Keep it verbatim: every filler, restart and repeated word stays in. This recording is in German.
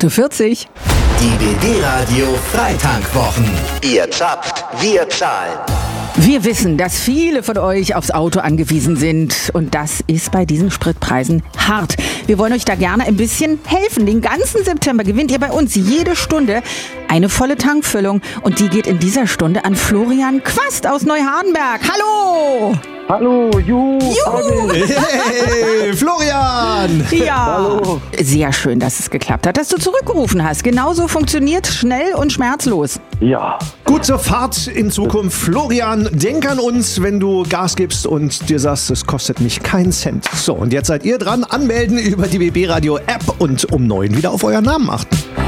vierzig. Die B B-Radio Freitankwwochen. Ihr zapft, wir zahlen. Wir wissen, dass viele von euch aufs Auto angewiesen sind und das ist bei diesen Spritpreisen hart. Wir wollen euch da gerne ein bisschen helfen. Den ganzen September gewinnt ihr bei uns jede Stunde eine volle Tankfüllung und die geht in dieser Stunde an Florian Quast aus Neuhardenberg. Hallo! Hallo, juhu! Juhu! Hey, Florian! Ja, Hallo. Sehr schön, dass es geklappt hat, dass du zurückgerufen hast. Genauso funktioniert schnell und schmerzlos. Ja, Gute Fahrt in Zukunft. Florian, denk an uns, wenn du Gas gibst und dir sagst, es kostet mich keinen Cent. So, und jetzt seid ihr dran. Anmelden über die B B-Radio-App und um neun wieder auf euren Namen achten.